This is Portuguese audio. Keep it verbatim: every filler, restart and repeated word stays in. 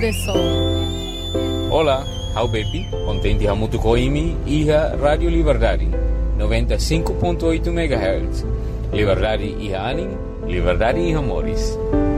de sol. Olá, how baby, contente a muito coimi iha Radio Liberdade, noventa e cinco ponto oito megahertz. Liberdade iha aning, liberdade iha amores.